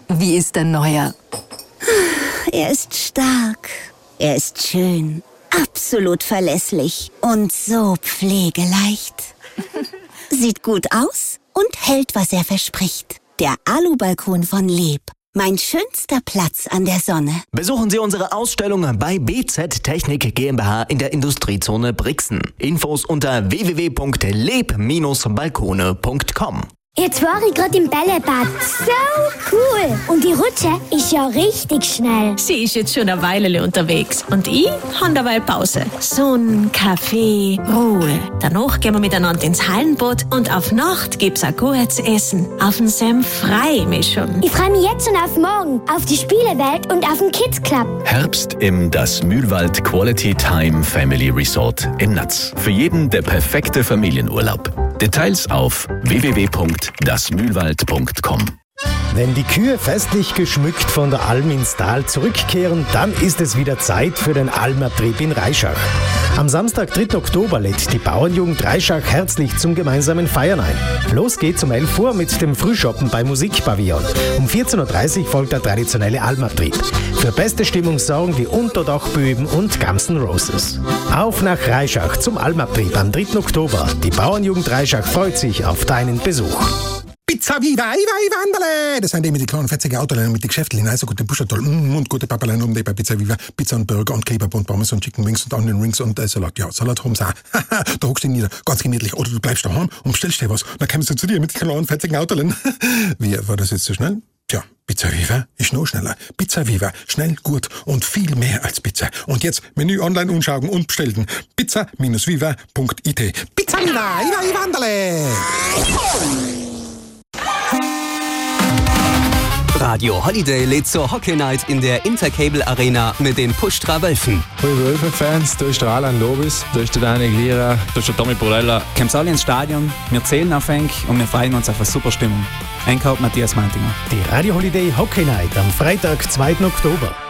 Wie ist dein Neuer? Er ist stark, er ist schön, absolut verlässlich und so pflegeleicht. Sieht gut aus und hält, was er verspricht. Der Alubalkon von Leb. Mein schönster Platz an der Sonne. Besuchen Sie unsere Ausstellung bei BZ Technik GmbH in der Industriezone Brixen. Infos unter www.leb-balkone.com. Jetzt war ich gerade im Bällebad. So cool. Und die Rutsche ist ja richtig schnell. Sie ist jetzt schon eine Weile unterwegs und ich habe dabei Pause. Sonne, Kaffee, Ruhe. Danach gehen wir miteinander ins Hallenboot und auf Nacht gibt's ein gutes Essen. Auf den Senf frei Mischung. Ich freue mich jetzt schon auf morgen, auf die Spielewelt und auf den Kids Club. Herbst im Das Mühlwald Quality Time Family Resort in Natz. Für jeden der perfekte Familienurlaub. Details auf www.dasmühlwald.com. Wenn die Kühe festlich geschmückt von der Alm ins Tal zurückkehren, dann ist es wieder Zeit für den Almabtrieb in Reischach. Am Samstag, 3. Oktober, lädt die Bauernjugend Reischach herzlich zum gemeinsamen Feiern ein. Los geht's um 11 Uhr mit dem Frühschoppen bei Musikpavillon. Um 14.30 Uhr folgt der traditionelle Almabtrieb. Für beste Stimmung sorgen die Unterdachböben und Guns N' Roses. Auf nach Reischach zum Almabtrieb am 3. Oktober. Die Bauernjugend Reischach freut sich auf deinen Besuch. Pizza Viva, Wanderle! Das sind die mit den kleinen fetzigen Autoleinen mit den Geschäftlichen, also gute Buschatoll und gute Papalein um die bei Pizza Viva. Pizza und Burger und Kebab und Pommes und Chicken Wings und Onion Rings und Salat. Ja, Salat haben sie auch. Da hockst du nieder, ganz gemütlich. Oder du bleibst daheim und bestellst dir was. Dann kommst du zu dir mit den kleinen fetzigen Autoleinen. Wie, war das jetzt so schnell? Tja, Pizza Viva ist noch schneller. Pizza Viva, schnell, gut und viel mehr als Pizza. Und jetzt Menü online anschauen und bestellen. pizza-viva.it. Pizza Viva, Wanderle! Radio Holiday lädt zur Hockey Night in der Intercable Arena mit den Pushtra Wölfen. Liebe Wölfe-Fans, da ist der Alan Lobis, da ist der Daniel Gliera, da ist der Tommy Borella. Kommt alle ins Stadion, wir zählen auf Enk und wir freuen uns auf eine super Stimmung. Einkauft Matthias Mantinger. Die Radio Holiday Hockey Night am Freitag, 2. Oktober.